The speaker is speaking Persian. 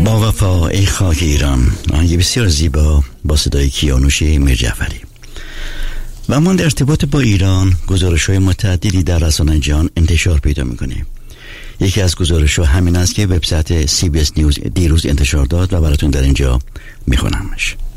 با وفا ای خاک ایران، آهنگ بسیار زیبا با صدای کیانوش میرجعفری. و ما در ارتباط با ایران گزارش‌های متعددی در رسانه‌های جهان انتشار پیدا می‌کنه. یکی از گزارش‌ها همین است که وبسایت CBS نیوز دیروز انتشار داد و براتون در اینجا می‌خونمش.